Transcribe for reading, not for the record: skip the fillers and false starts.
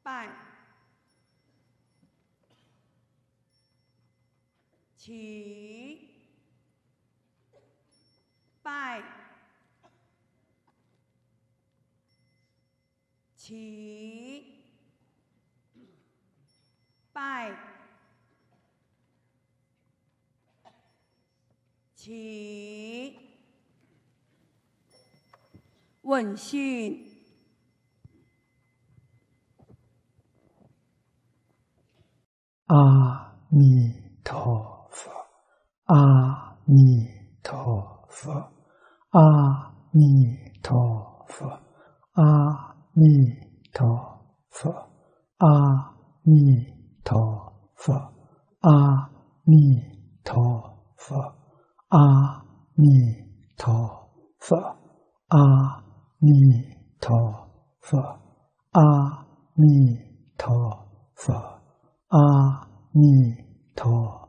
拜，起，拜，起，拜，起，问讯。 阿弥陀佛，阿弥陀佛，阿弥陀佛，阿弥陀佛，阿弥陀佛，阿弥陀佛，阿弥陀佛，阿弥陀佛，阿弥陀佛。阿弥陀